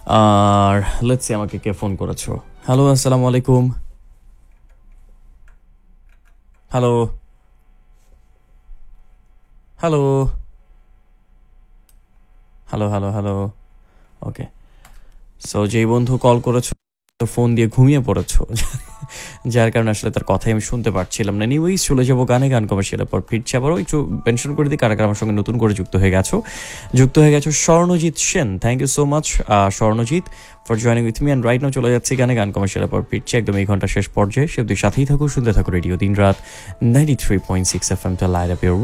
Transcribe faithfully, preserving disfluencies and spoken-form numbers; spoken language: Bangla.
আর লেটস সি আমাকে কে ফোন করেছো। হ্যালো, আসসালামু আলাইকুম। Hello hello hello hello hello okay. So যেই বন্ধু কল করেছো ফোন দিয়ে ঘুমিয়ে পড়েছো, যার কারণে আসলে তার কথাই আমি শুনতে পারছিলাম না। এনিওয়েজ চলে যাবো গানে, গান কমার্শিয়ালের পর ফিরছি আবারও। একটু মেনশন করে দিই কারা কারা আমার সঙ্গে নতুন করে যুক্ত হয়ে গেছো। যুক্ত হয়ে গেছো Swarnajit Sen, thank you so much Swarnajit for joining with me. And right now চলে যাচ্ছি গানে, গান কমার্শিয়ালের পর ফিরছি একদম এই ঘন্টা শেষ পর্যায়ে। সে দুই সাথেই থাকো, শুনতে থাকো রেডিও দিন রাত ninety three point six F M টা লাইট আপ ইউর